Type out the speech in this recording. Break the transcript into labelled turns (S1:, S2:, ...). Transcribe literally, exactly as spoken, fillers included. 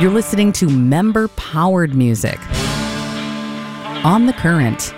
S1: You're listening to member-powered music on The Current.